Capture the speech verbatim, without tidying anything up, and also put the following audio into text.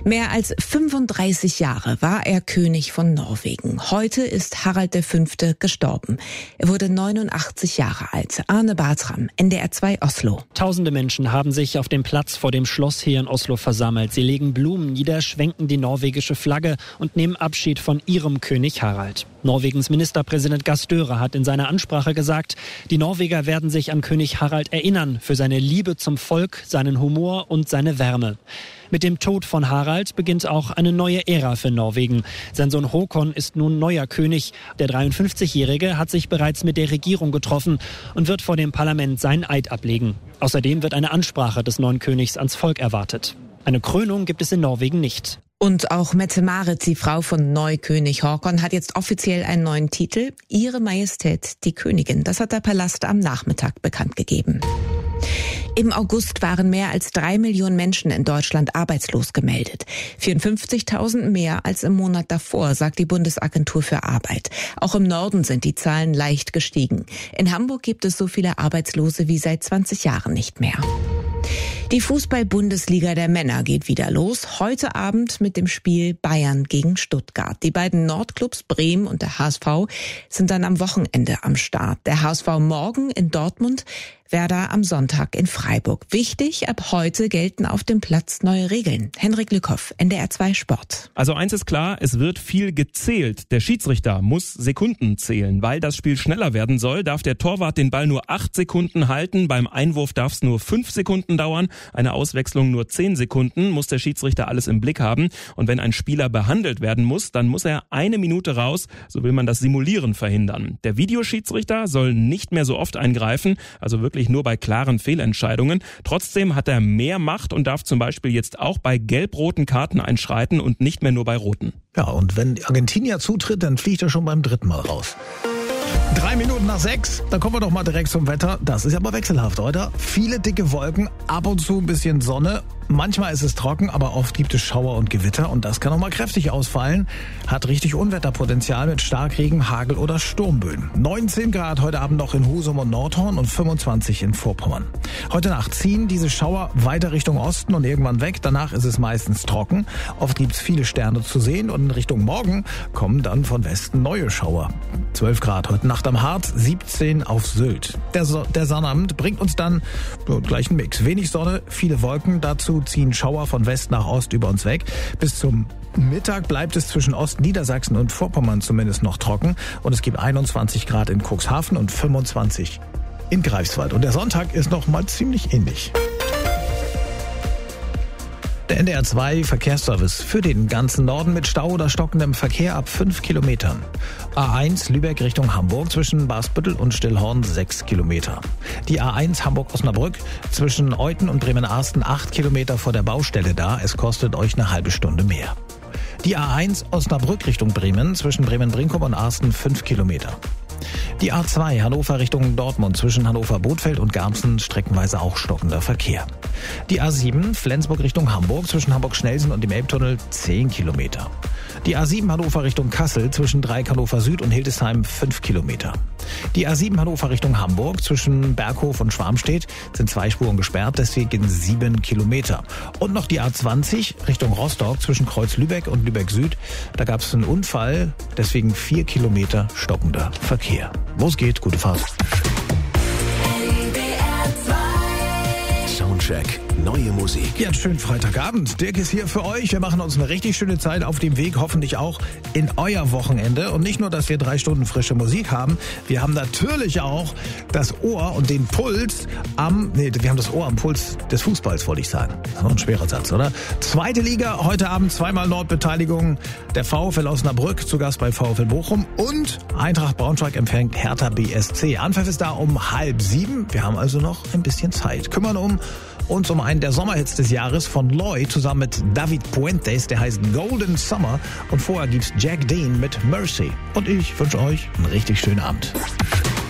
Mehr als fünfunddreißig Jahre war er König von Norwegen. Heute ist Harald der Fünfte gestorben. Er wurde neunundachtzig Jahre alt. Arne Bartram, N D R zwei Oslo. Tausende Menschen haben sich auf dem Platz vor dem Schloss hier in Oslo versammelt. Sie legen Blumen nieder, schwenken die norwegische Flagge und nehmen Abschied von ihrem König Harald. Norwegens Ministerpräsident Gahr Støre hat in seiner Ansprache gesagt, die Norweger werden sich an König Harald erinnern für seine Liebe zum Volk, seinen Humor und seine Wärme. Mit dem Tod von Harald beginnt auch eine neue Ära für Norwegen. Sein Sohn Håkon ist nun neuer König. Der dreiundfünfzigjährige hat sich bereits mit der Regierung getroffen und wird vor dem Parlament seinen Eid ablegen. Außerdem wird eine Ansprache des neuen Königs ans Volk erwartet. Eine Krönung gibt es in Norwegen nicht. Und auch Mette-Marit, die Frau von Neukönig Håkon, hat jetzt offiziell einen neuen Titel. Ihre Majestät, die Königin. Das hat der Palast am Nachmittag bekannt gegeben. Im August waren mehr als drei Millionen Menschen in Deutschland arbeitslos gemeldet. vierundfünfzigtausend mehr als im Monat davor, sagt die Bundesagentur für Arbeit. Auch im Norden sind die Zahlen leicht gestiegen. In Hamburg gibt es so viele Arbeitslose wie seit zwanzig Jahren nicht mehr. Die Fußball-Bundesliga der Männer geht wieder los. Heute Abend mit dem Spiel Bayern gegen Stuttgart. Die beiden Nordclubs Bremen und der H S V sind dann am Wochenende am Start. Der H S V morgen in Dortmund, Werder am Sonntag in Freiburg. Wichtig, ab heute gelten auf dem Platz neue Regeln. Henrik Lückhoff, N D R zwei Sport. Also eins ist klar, es wird viel gezählt. Der Schiedsrichter muss Sekunden zählen. Weil das Spiel schneller werden soll, darf der Torwart den Ball nur acht Sekunden halten. Beim Einwurf darf es nur fünf Sekunden dauern. Eine Auswechslung nur zehn Sekunden. Muss der Schiedsrichter alles im Blick haben. Und wenn ein Spieler behandelt werden muss, dann muss er eine Minute raus. So will man das Simulieren verhindern. Der Videoschiedsrichter soll nicht mehr so oft eingreifen. Also wirklich nur bei klaren Fehlentscheidungen. Trotzdem hat er mehr Macht und darf zum Beispiel jetzt auch bei gelb-roten Karten einschreiten und nicht mehr nur bei roten. Ja, und wenn Argentinier zutritt, dann fliegt er schon beim dritten Mal raus. Drei Minuten nach sechs, dann kommen wir doch mal direkt zum Wetter. Das ist aber wechselhaft, oder? Viele dicke Wolken, ab und zu ein bisschen Sonne. Manchmal ist es trocken, aber oft gibt es Schauer und Gewitter und das kann auch mal kräftig ausfallen. Hat richtig Unwetterpotenzial mit Starkregen, Hagel oder Sturmböen. neunzehn Grad heute Abend noch in Husum und Nordhorn und fünfundzwanzig in Vorpommern. Heute Nacht ziehen diese Schauer weiter Richtung Osten und irgendwann weg. Danach ist es meistens trocken. Oft gibt es viele Sterne zu sehen und in Richtung Morgen kommen dann von Westen neue Schauer. zwölf Grad heute Nacht am Harz, siebzehn auf Sylt. Der, so- der Sonnabend bringt uns dann so, gleich einen Mix. Wenig Sonne, viele Wolken, dazu ziehen Schauer von West nach Ost über uns weg. Bis zum Mittag bleibt es zwischen Ostniedersachsen und Vorpommern zumindest noch trocken und es gibt einundzwanzig Grad in Cuxhaven und fünfundzwanzig in Greifswald. Und der Sonntag ist noch mal ziemlich ähnlich. Der N D R zwei Verkehrsservice für den ganzen Norden mit Stau oder stockendem Verkehr ab fünf Kilometern. A eins Lübeck Richtung Hamburg zwischen Basbüttel und Stillhorn sechs Kilometer. Die A eins Hamburg-Osnabrück zwischen Euten und Bremen-Arsten acht Kilometer vor der Baustelle da. Es kostet euch eine halbe Stunde mehr. Die A eins Osnabrück Richtung Bremen zwischen Bremen-Brinkum und Arsten fünf Kilometer. Die A zwei Hannover Richtung Dortmund zwischen Hannover-Bothfeld und Garbsen streckenweise auch stockender Verkehr. Die A sieben Flensburg Richtung Hamburg zwischen Hamburg-Schnellsen und dem Elbtunnel zehn Kilometer. Die A sieben Hannover Richtung Kassel zwischen Dreieck Hannover Süd und Hildesheim fünf Kilometer. Die A sieben Hannover Richtung Hamburg zwischen Berghof und Schwarmstedt sind zwei Spuren gesperrt, deswegen sieben Kilometer. Und noch die A zwanzig Richtung Rostock zwischen Kreuz-Lübeck und Lübeck Süd. Da gab es einen Unfall, deswegen vier Kilometer stockender Verkehr. Wo es geht, gute Fahrt. Soundcheck, neue Musik. Ja, einen schönen Freitagabend. Dirk ist hier für euch. Wir machen uns eine richtig schöne Zeit auf dem Weg, hoffentlich auch in euer Wochenende. Und nicht nur, dass wir drei Stunden frische Musik haben, wir haben natürlich auch das Ohr und den Puls am, nee, wir haben das Ohr am Puls des Fußballs, wollte ich sagen. Das ist noch ein schwerer Satz, oder? Zweite Liga, heute Abend zweimal Nordbeteiligung. Der VfL Osnabrück zu Gast bei VfL Bochum und Eintracht Braunschweig empfängt Hertha B S C. Anpfiff ist da um halb sieben. Wir haben also noch ein bisschen Zeit. Kümmern um uns um einen der Sommerhits des Jahres von Loy zusammen mit David Puentes, der heißt Golden Summer. Und vorher gibt's Jack Dean mit Mercy. Und ich wünsche euch einen richtig schönen Abend.